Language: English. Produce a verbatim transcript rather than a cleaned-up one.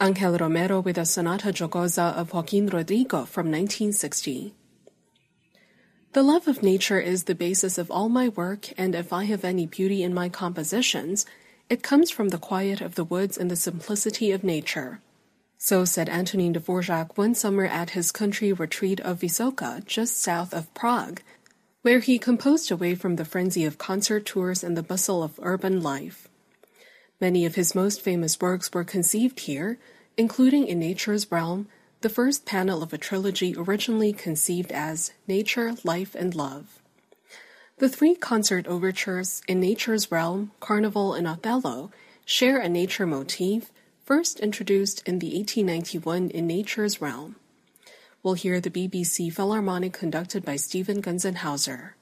Ángel Romero with a Sonata Jocosa of Joaquín Rodrigo from nineteen sixty. The love of nature is the basis of all my work, and if I have any beauty in my compositions, it comes from the quiet of the woods and the simplicity of nature. So said Antonin Dvorak one summer at his country retreat of Vysoká, just south of Prague, where he composed away from the frenzy of concert tours and the bustle of urban life. Many of his most famous works were conceived here, including In Nature's Realm, the first panel of a trilogy originally conceived as Nature, Life, and Love. The three concert overtures, In Nature's Realm, Carnival, and Othello, share a nature motif, first introduced in the eighteen ninety-one In Nature's Realm. We'll hear the B B C Philharmonic conducted by Stephen Gunzenhauser.